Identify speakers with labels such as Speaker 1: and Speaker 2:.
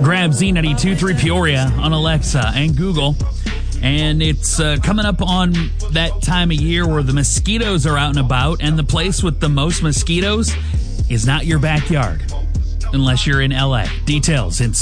Speaker 1: Grab Z92.3 Peoria on Alexa and Google. And it's coming up on that time of year where the mosquitoes are out and about, and the place with the most mosquitoes is not your backyard, unless you're in LA. Details in